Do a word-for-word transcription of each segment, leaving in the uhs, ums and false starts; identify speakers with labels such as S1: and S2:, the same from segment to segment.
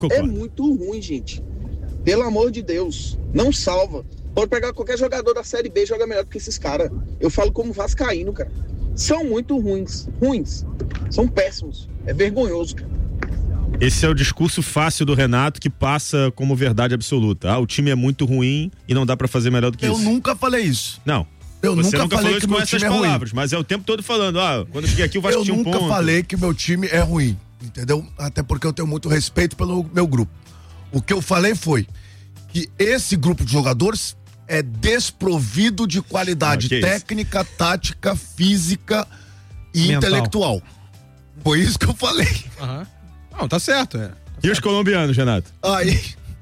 S1: É muito ruim, gente. Pelo amor de Deus, não salva. Pode pegar qualquer jogador da Série B e joga melhor do que esses caras. Eu falo como vascaíno, cara. São muito ruins, ruins. São péssimos. É vergonhoso, cara.
S2: Esse é o discurso fácil do Renato que passa como verdade absoluta. Ah, o time é muito ruim e não dá pra fazer melhor do que
S3: eu
S2: isso.
S3: Eu nunca falei isso.
S2: Não.
S3: Eu
S2: Você
S3: nunca,
S2: nunca
S3: falei
S2: falou
S3: que
S2: isso com
S3: meu
S2: essas
S3: time é
S2: palavras,
S3: ruim.
S2: mas é o tempo todo falando, ah, quando eu cheguei aqui o Vasco
S3: eu
S2: tinha um ponto.
S3: Eu nunca falei que meu time é ruim, entendeu? Até porque eu tenho muito respeito pelo meu grupo. O que eu falei foi que esse grupo de jogadores é desprovido de qualidade
S2: ah,
S3: técnica, isso? tática, física e
S4: mental.
S3: Intelectual. Foi isso que eu falei.
S4: Aham. Não, tá certo, é. Tá
S2: e
S4: certo.
S2: os colombianos, Renato?
S3: Aí.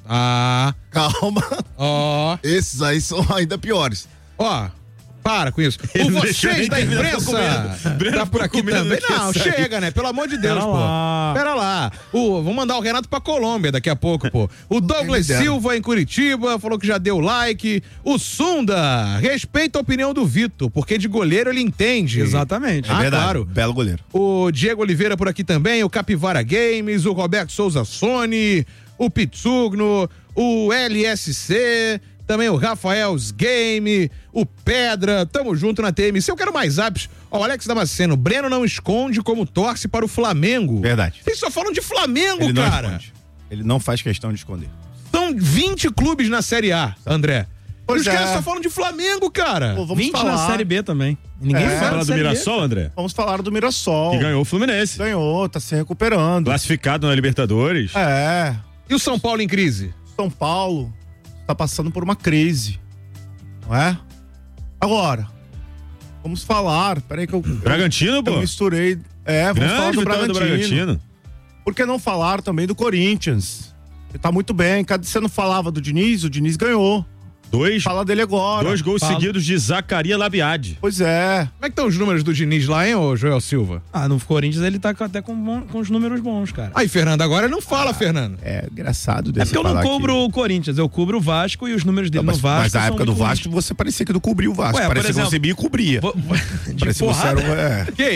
S4: Ah.
S3: Calma.
S4: Ó.
S3: Oh. Esses aí são ainda piores.
S4: Ó. Oh. Para com isso. Ou vocês da imprensa tá por aqui também. Não, chega, né? Pelo amor de Deus,
S5: Pera
S4: pô.
S5: lá.
S4: Pera lá. O, vamos mandar o Renato pra Colômbia daqui a pouco, pô. O Douglas Silva em Curitiba falou que já deu like. O Sunda respeita a opinião do Vitor, porque de goleiro ele entende.
S5: Exatamente.
S4: Ah,
S3: é verdade,
S4: claro.
S3: Belo goleiro.
S4: O Diego Oliveira por aqui também, o Capivara Games, o Roberto Souza Sony, o Pitsugno, o L S C, também o Rafael's Game, o Pedra, tamo junto na T M C. Eu quero mais apps. Ó, o Alex Damasceno, Breno não esconde como torce para o Flamengo.
S3: Verdade.
S4: Vocês só falam de Flamengo,
S3: Ele
S4: cara.
S3: Não esconde. Ele não faz questão de esconder.
S4: São vinte clubes na Série A, André.
S3: Pois
S4: e os
S3: é.
S4: caras só falam de Flamengo, cara.
S3: Pô, vamos
S5: vinte
S3: falar.
S5: na Série B também. Ninguém
S3: É.
S5: fala
S2: Fala
S5: da
S2: do
S5: Série B.
S2: Mirassol, André?
S3: Vamos falar do Mirassol.
S2: Que ganhou o Fluminense.
S3: Ganhou, tá se recuperando.
S2: Classificado na Libertadores.
S3: É.
S4: E o São Paulo em crise?
S3: São Paulo tá passando por uma crise. Não é? Agora, vamos falar. Peraí que eu.
S2: Bragantino, pô.
S3: Eu misturei. É, vamos
S2: Grande
S3: falar do
S2: vitória
S3: Bragantino.
S2: do Bragantino.
S3: Por que não falar também do Corinthians? Que tá muito bem. Cada você não falava do Diniz, o Diniz ganhou.
S2: Dois,
S3: Fala dele agora.
S2: dois gols
S4: Fala.
S2: seguidos de Zacaria Labiade.
S3: Pois é.
S4: Como é que estão os números do Diniz lá, hein, ô Joel Silva?
S5: Ah, no Corinthians ele tá até com, bom- com os números bons, cara.
S4: Aí, Fernando, agora não fala, Fernando.
S3: É engraçado
S5: É
S3: desse
S5: porque eu não cobro o Corinthians, eu cubro o Vasco e os números dele
S3: mas,
S5: no Vasco
S3: mas na
S5: são
S3: época do
S5: muito
S3: Vasco você parecia que não cobria o Vasco.
S5: Ué, por
S3: parecia
S5: exemplo,
S3: que você via e cobria.
S5: Vou- de
S3: Parecia que você era
S5: porrada?
S3: um, é.
S4: Que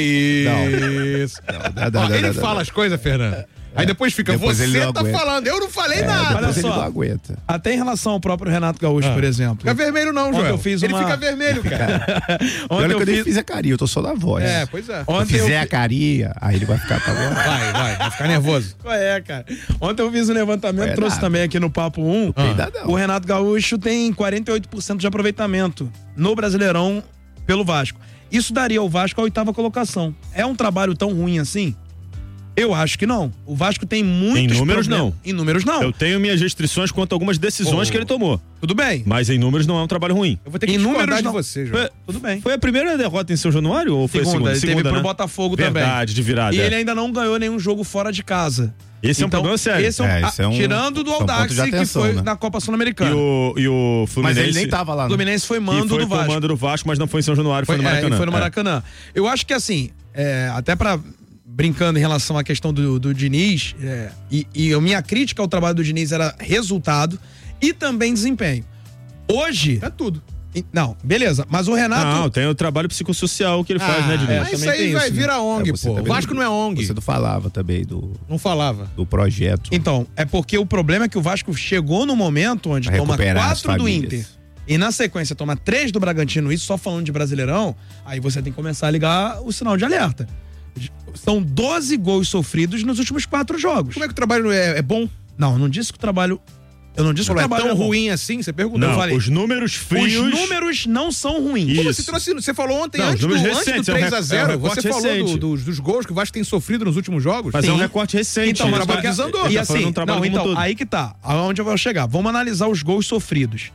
S4: isso?
S3: Não, não,
S4: Ó,
S3: não,
S4: ele
S3: não,
S4: fala
S3: não.
S4: as coisas, Fernando. Aí depois fica,
S3: Depois ele
S4: você
S3: não
S4: tá
S3: aguenta.
S4: falando, eu não falei
S3: É,
S4: nada.
S3: depois ele
S5: só.
S3: não aguenta.
S5: Até em relação ao próprio Renato Gaúcho, por exemplo.
S4: Fica vermelho não,
S5: Ontem
S4: Joel.
S5: eu fiz
S4: Ele
S5: uma-
S4: fica vermelho, cara.
S3: Olha
S5: Ontem
S3: que eu
S5: eu
S3: nem
S5: fiz...
S3: fiz a carinha, eu tô só na voz.
S4: É, pois é.
S3: Se eu
S5: Ontem eu
S3: fizer
S5: fi-
S3: a carinha, aí ele vai ficar pra agora.
S4: Vai, vai, vai ficar nervoso.
S5: Qual é, cara? Ontem eu fiz um levantamento,
S3: É
S5: trouxe
S3: nada.
S5: também aqui no Papo um.
S3: peidar, não.
S5: O Renato Gaúcho tem quarenta e oito por cento de aproveitamento no Brasileirão pelo Vasco. Isso daria ao Vasco a oitava colocação. É um trabalho tão ruim assim? Eu acho que não. O Vasco tem muitos
S2: Em números,
S5: problemas.
S2: não.
S5: Em números, não.
S2: Eu tenho minhas restrições quanto a algumas decisões
S4: Oh.
S2: que ele tomou.
S5: Tudo bem.
S2: Mas em números não é um trabalho ruim.
S4: Eu vou ter que
S5: Em
S4: discordar
S5: números,
S4: de
S5: não.
S4: você, Joel.
S2: Foi,
S5: Tudo bem.
S2: foi a primeira derrota em São Januário ou foi a
S5: Segunda,
S2: segunda?
S5: ele teve
S2: Segunda,
S5: pro
S2: né?
S5: Botafogo
S2: Verdade,
S5: também.
S2: Verdade, de virada.
S5: E
S2: é.
S5: ele ainda não ganhou nenhum jogo fora de casa.
S2: Esse é um
S5: Então,
S2: problema sério.
S5: Esse é um,
S3: É,
S5: ah,
S3: esse é um-
S5: tirando do
S3: é um ponto de
S5: Audax, que
S3: atenção,
S5: foi
S3: né?
S5: na Copa
S2: E
S5: Sul-Americana.
S2: o, e o
S3: Mas
S2: Fluminense...
S3: ele nem tava lá,
S5: O
S3: né?
S5: Fluminense foi
S2: que
S5: mando
S2: foi
S5: do Vasco.
S2: comando do Vasco, mas não foi em São Januário, foi,
S5: Foi,
S2: no
S5: é,
S2: Maracanã.
S5: e foi no
S2: É.
S5: Maracanã. Eu acho que assim, é, até pra brincando em relação à questão do, do Diniz, é, e, e a minha crítica ao trabalho do Diniz era resultado e também desempenho. Hoje...
S4: É tudo.
S5: e- Não, beleza, mas o Renato...
S2: Não, tem o trabalho psicossocial que ele faz, né, Diniz?
S5: é,
S4: Mas isso
S5: também
S4: aí
S5: tem
S4: vai
S5: isso, né?
S4: vir a ONG,
S3: É, você
S4: pô. O
S3: também-
S4: Vasco não é ONG.
S3: Você não falava também do,
S4: Não falava.
S3: do projeto.
S5: Então, é porque o problema é que o Vasco chegou no momento onde
S3: Pra
S5: toma
S3: recuperar as
S5: quatro do
S3: famílias.
S5: Inter e na sequência toma três do Bragantino, isso só falando de Brasileirão, aí você tem que começar a ligar o sinal de alerta. São doze gols sofridos nos últimos quatro jogos.
S4: Como é que o trabalho é, é bom?
S5: Não, não disse que o trabalho... Eu não disse que o
S4: Não é
S5: trabalho
S4: tão
S5: é bom.
S4: ruim assim? Você perguntou.
S2: Não,
S4: Eu falei.
S2: os números frios...
S5: Os números não são ruins.
S2: Isso.
S4: Como você trouxe? Você falou ontem,
S2: Não,
S4: antes,
S2: os
S4: do,
S2: números
S4: antes do
S2: recentes, é um
S4: três a
S2: rec-
S4: zero,
S2: é um
S4: você
S2: recorte
S4: falou do-
S2: recente.
S4: dos, dos gols que o Vasco tem sofrido nos últimos jogos.
S2: Mas é um
S5: Sim.
S2: recorte recente.
S5: Então, mas
S2: Ele
S4: trabalho
S2: tá-
S4: desandou.
S2: ele
S5: E
S2: tá falando
S5: assim,
S2: um trabalho
S5: não,
S2: como
S5: então,
S2: todo.
S5: aí que tá. Aonde eu vou chegar? Vamos analisar os gols sofridos.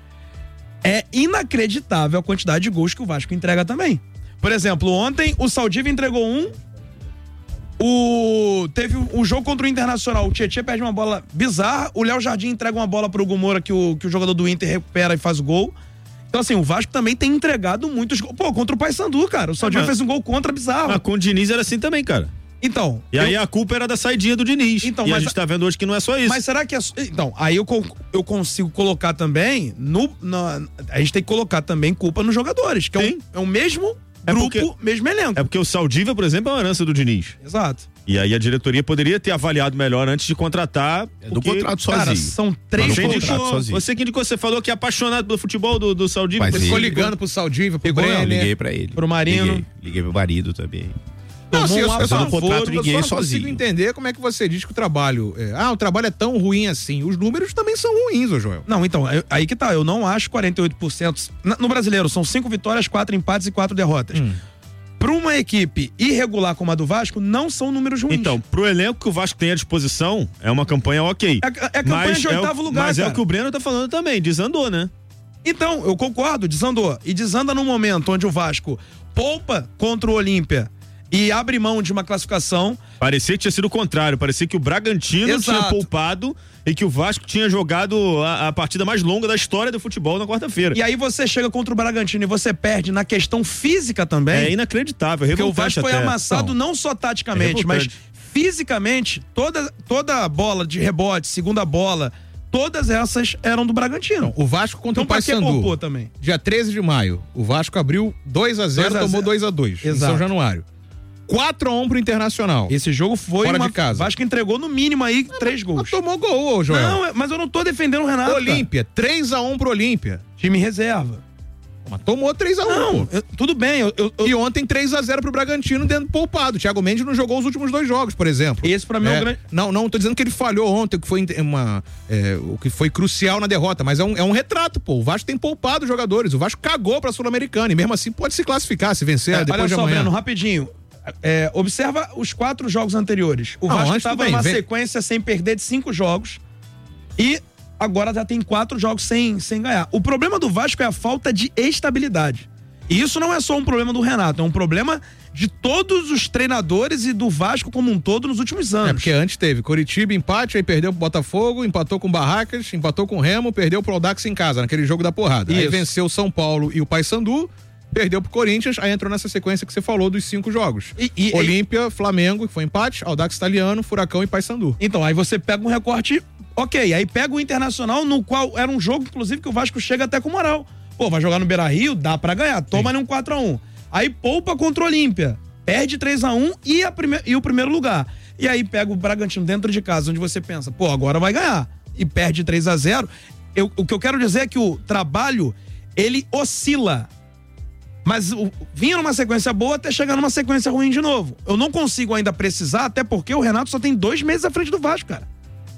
S5: É inacreditável a quantidade de gols que o Vasco entrega também. Por exemplo, ontem o Saldiva entregou um. O teve o jogo contra o Internacional. O Tietchan perde uma bola bizarra. O Léo Jardim entrega uma bola pro Hugo Moura que o, que o jogador do Inter recupera e faz o gol. Então, assim, o Vasco também tem entregado muitos gols. Pô, contra o Paysandu, cara. O Saldiva
S2: mas-
S5: fez um gol contra bizarro.
S2: Ah, com o Diniz era assim também, cara.
S5: Então.
S2: E aí
S5: eu-
S2: a culpa era da saidinha do Diniz.
S5: Então,
S2: e a
S5: mas
S2: gente
S5: a-
S2: tá vendo hoje que não é só isso.
S5: Mas será que é. Então, aí eu, con- eu consigo colocar também. No, na- a gente tem que colocar também culpa nos jogadores, que é, um,
S2: Sim.
S5: é o mesmo
S2: É
S5: grupo,
S2: porque-
S5: mesmo elenco.
S2: É porque o Saldívia, por exemplo, é uma herança do Diniz.
S5: Exato.
S2: E aí a diretoria poderia ter avaliado melhor antes de contratar.
S6: É do contrato
S5: Cara,
S6: sozinho.
S5: são três
S6: Mas
S2: Você,
S6: no
S5: pontos.
S6: contrato
S2: indicou,
S6: sozinho.
S2: você que indicou, você falou que é apaixonado pelo futebol do, do Saldívia.
S6: Mas
S2: por isso
S6: ele-
S4: Ficou
S2: que eu-
S4: ligando pro Saldívia, pro
S5: Ficou,
S6: Não,
S4: Brenner.
S6: liguei pra ele.
S5: Pro Marino.
S6: Liguei, liguei pro marido também.
S4: Não, assim, eu,
S5: Tomou um
S4: eu só não
S6: apavoro,
S4: contrato
S6: ninguém
S4: eu só não
S6: sozinho.
S4: consigo entender como é que você diz que o trabalho... É, ah, o trabalho é tão ruim assim. Os números também são ruins, ô Joel.
S5: Não, então, eu- aí que tá. Eu não acho quarenta e oito por cento. Na- No brasileiro, são cinco vitórias, quatro empates e quatro derrotas.
S4: Hum.
S5: Para uma equipe irregular como a do Vasco, não são números ruins.
S2: Então, pro elenco que o Vasco tem à disposição, é uma campanha ok.
S5: É, é campanha de
S2: é o-
S5: oitavo lugar,
S2: Mas é
S5: cara.
S2: o que o Breno tá falando também, desandou, né?
S5: Então, eu concordo, desandou. E desanda num momento onde o Vasco poupa contra o Olímpia e abre mão de uma classificação.
S2: Parecia que tinha sido o contrário, parecia que o Bragantino
S5: Exato.
S2: tinha poupado e que o Vasco tinha jogado a, a partida mais longa da história do futebol na quarta-feira.
S5: E aí você chega contra o Bragantino e você perde na questão física também.
S2: É inacreditável,
S5: Porque o
S2: revoltante
S5: Vasco foi
S2: até.
S5: amassado
S2: Não.
S5: não só taticamente,
S2: É
S5: mas
S2: revoltante.
S5: fisicamente, toda, toda a bola de rebote, segunda bola, todas essas eram do Bragantino.
S4: O Vasco contra
S5: Então
S4: o
S5: pra que
S4: Paysandu.
S5: poupou também?
S4: Dia treze de maio, o Vasco abriu dois a zero,
S5: dois a
S4: tomou
S5: zero.
S4: dois a dois em
S5: Exato.
S4: São Januário. quatro a um pro Internacional.
S5: Esse jogo foi
S4: Fora
S5: uma...
S4: de casa.
S5: Vasco entregou no mínimo aí três
S4: Mas
S5: gols.
S4: tomou gol, ô Joel.
S5: Não, é- mas eu não tô defendendo o Renato. cara.
S4: Olímpia, três a um pro Olímpia.
S5: Time reserva.
S4: Mas tomou três a um,
S5: Não,
S4: pô.
S5: eu- tudo bem. Eu, eu- eu-
S4: E ontem três a zero pro Bragantino dentro do poupado. Thiago Mendes não jogou os últimos dois jogos, por exemplo.
S5: Esse pra mim é,
S4: É,
S5: um grande...
S4: Não, não, tô dizendo que ele falhou ontem, o que foi uma, é, o que foi crucial na derrota, mas é um, é um retrato, pô. O Vasco tem poupado os jogadores, o Vasco cagou pra Sul-Americana e mesmo assim pode se classificar, se vencer
S5: É,
S4: depois
S5: olha
S4: de
S5: só,
S4: amanhã.
S5: Breno, rapidinho. É, observa os quatro jogos anteriores. O
S4: Não,
S5: Vasco
S4: antes
S5: estava
S4: tudo bem,
S5: numa
S4: vem-
S5: sequência sem perder de cinco jogos e agora já tem quatro jogos sem, sem ganhar. O problema do Vasco é a falta de estabilidade. E isso não é só um problema do Renato, é um problema de todos os treinadores e do Vasco como um todo nos últimos anos.
S4: É, porque antes teve Coritiba, empate, aí perdeu pro Botafogo, empatou com Barracas, empatou com o Remo, perdeu pro Audax em casa, naquele jogo da porrada. Aí
S5: Isso.
S4: venceu o São Paulo e o Paysandu, perdeu pro Corinthians, aí entrou nessa sequência que você falou dos cinco jogos.
S5: E- e-
S4: Olímpia, Flamengo, que foi empate, Audax Italiano, Furacão e Paysandu.
S5: Então, aí você pega um recorte, ok, aí pega o Internacional, no qual era um jogo, inclusive, que o Vasco chega até com moral. Pô, vai jogar no Beira-Rio, dá pra ganhar, toma ali um quatro a um. Aí poupa contra o Olímpia, perde três a um e, a prime... e o primeiro lugar. E aí pega o Bragantino dentro de casa, onde você pensa, pô, agora vai ganhar. E perde três a zero. Eu, o que eu quero dizer é que o trabalho, ele oscila. Mas o, vinha numa sequência boa até chegar numa sequência ruim de novo. Eu não consigo ainda precisar, até porque o Renato só tem dois meses à frente do Vasco, cara.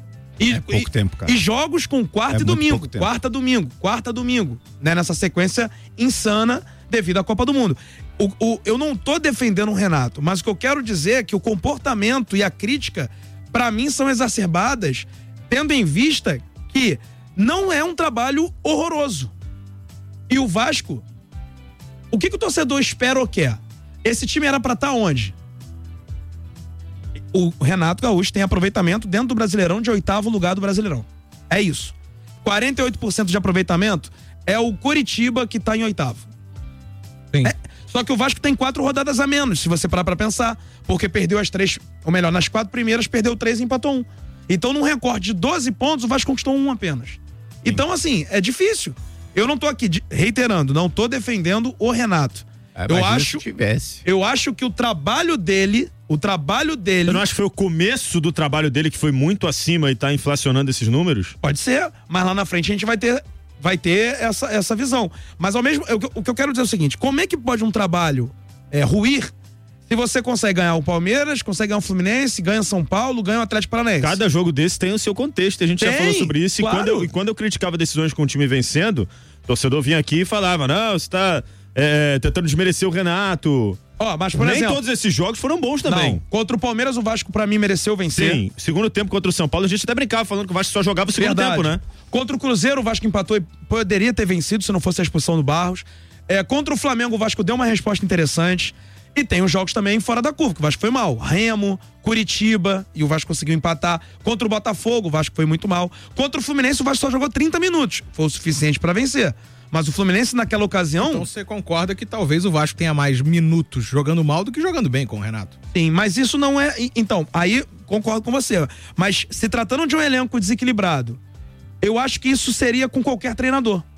S5: E,
S6: É pouco
S5: e-
S6: tempo, cara.
S5: E jogos com quarta
S6: É
S5: e
S6: muito
S5: domingo.
S6: pouco tempo.
S5: Quarta, domingo, quarta, domingo. Né? Nessa sequência insana devido à Copa do Mundo. O, o- eu não tô defendendo o Renato, mas o que eu quero dizer é que o comportamento e a crítica, pra mim, são exacerbadas, tendo em vista que não é um trabalho horroroso. E o Vasco, o que, que o torcedor espera ou quer? Esse time era pra estar onde? O Renato Gaúcho tem aproveitamento dentro do Brasileirão de oitavo lugar do Brasileirão. É isso. quarenta e oito por cento de aproveitamento é o Coritiba que tá em oitavo.
S4: Sim.
S5: É, só que o Vasco tem quatro rodadas a menos, se você parar pra pensar. Porque perdeu as três, ou melhor, nas quatro primeiras, perdeu três e empatou um. Então, num recorde de doze pontos, o Vasco conquistou um apenas. Então, assim, é difícil. Eu não tô aqui de- reiterando, não tô defendendo o Renato.
S6: É,
S5: eu
S6: imagina
S5: acho,
S6: se tivesse.
S5: eu acho que o trabalho dele, o trabalho dele
S2: Eu não acho que foi o começo do trabalho dele que foi muito acima e tá inflacionando esses números?
S5: pode ser, mas lá na frente a gente vai ter, vai ter essa, essa visão. Mas ao mesmo, eu- o que eu quero dizer é o seguinte: como é que pode um trabalho é, ruir se você consegue ganhar o Palmeiras, consegue ganhar o Fluminense, ganha São Paulo, ganha o Atlético Paranaense?
S2: Cada jogo desse tem o seu contexto, a gente já
S5: Tem,
S2: falou sobre isso.
S5: claro.
S2: E quando eu, e quando eu criticava decisões com o time vencendo, o torcedor vinha aqui e falava: não, você tá é, tentando desmerecer o Renato.
S5: Ó, mas por
S2: Nem
S5: exemplo,
S2: todos esses jogos foram bons também.
S5: não, contra o Palmeiras o Vasco pra mim mereceu vencer.
S2: Sim, segundo tempo contra o São Paulo, a gente até brincava falando que o Vasco só jogava o segundo
S5: Verdade.
S2: tempo, né?
S5: Contra o Cruzeiro, o Vasco empatou e poderia ter vencido se não fosse a expulsão do Barros. É, contra o Flamengo, o Vasco deu uma resposta interessante. E tem os jogos também fora da curva, que o Vasco foi mal. Remo, Curitiba, e o Vasco conseguiu empatar. Contra o Botafogo, o Vasco foi muito mal. Contra o Fluminense, o Vasco só jogou trinta minutos. Foi o suficiente pra vencer. Mas o Fluminense, naquela ocasião...
S4: Então você concorda que talvez o Vasco tenha mais minutos jogando mal do que jogando bem com o Renato?
S5: Sim, mas isso não é... Então, aí concordo com você. Mas se tratando de um elenco desequilibrado, eu acho que isso seria com qualquer treinador.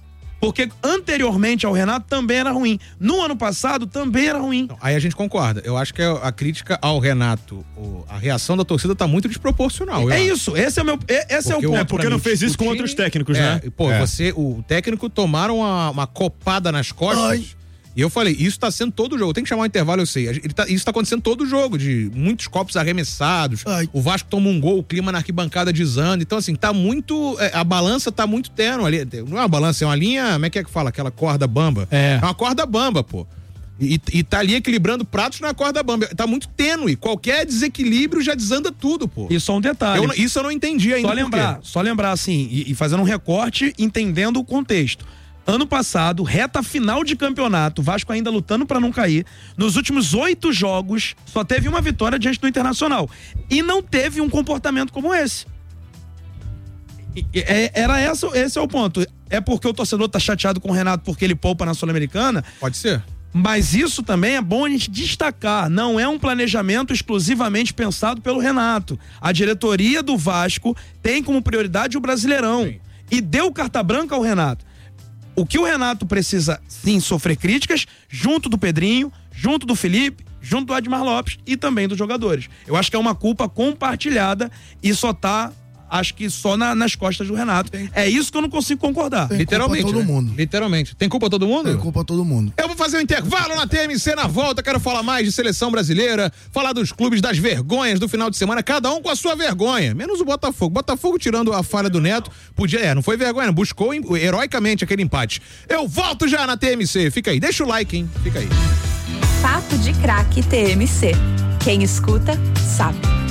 S5: Porque anteriormente ao Renato também era ruim. No ano passado também era ruim.
S4: Então, aí a gente concorda. Eu acho que a, a crítica ao Renato, o, a reação da torcida tá muito desproporcional.
S5: É
S4: eu
S5: isso, esse é o meu, esse é o
S2: Porque,
S5: ponto.
S2: é porque
S5: pra
S2: não
S5: mim.
S2: fez isso
S4: O
S2: com
S4: time-
S2: outros técnicos,
S4: É,
S2: né?
S4: Pô,
S2: É.
S4: você, o técnico tomaram uma, uma copada nas costas.
S3: Ai.
S4: E eu falei, isso tá sendo todo jogo. Tem que chamar um intervalo, eu sei. Ele tá- isso tá acontecendo todo jogo, de muitos copos arremessados.
S3: Ai.
S4: O Vasco toma um gol, o clima na arquibancada desanda. Então, assim, tá muito. é, a balança tá muito tênue ali. Não é uma balança, é uma linha. Como é que é que fala? Aquela corda bamba.
S5: É.
S4: É uma corda bamba, pô. E, e tá ali equilibrando pratos na corda bamba. Tá muito tênue. Qualquer desequilíbrio já desanda tudo, pô.
S5: E só um detalhe.
S4: Eu não- isso eu não entendi ainda.
S5: Só
S4: por quê.
S5: lembrar, só lembrar assim, e, e fazendo um recorte, entendendo o contexto. Ano passado, reta final de campeonato, Vasco ainda lutando pra não cair. Nos últimos oito jogos, só teve uma vitória diante do Internacional. E não teve um comportamento como esse. E- e- é- era essa, esse é o ponto. É porque o torcedor tá chateado com o Renato porque ele poupa na Sul-Americana,
S4: Pode ser.
S5: mas isso também é bom a gente destacar. Não é um planejamento exclusivamente pensado pelo Renato. A diretoria do Vasco tem como prioridade o Brasileirão.
S4: Sim.
S5: E deu carta branca ao Renato. O que o Renato precisa, sim, sofrer críticas, junto do Pedrinho, junto do Felipe, junto do Admar Lopes e também dos jogadores. Eu acho que é uma culpa compartilhada e só tá, acho que só na- nas costas do Renato. É isso que eu não consigo concordar.
S3: Tem
S4: Literalmente.
S3: culpa todo
S4: né?
S3: mundo.
S4: Literalmente. Tem culpa todo mundo?
S3: Tem culpa todo mundo.
S4: Eu vou fazer um intervalo na T M C na volta. Quero falar mais de seleção brasileira, falar dos clubes, das vergonhas do final de semana, cada um com a sua vergonha. Menos o Botafogo. Botafogo, tirando a falha do Neto, podia. É, não foi vergonha, não. Buscou em- heroicamente aquele empate. Eu volto já na T M C. Fica aí. Deixa o like, hein? Fica aí.
S7: Papo de Craque T M C. Quem escuta, sabe.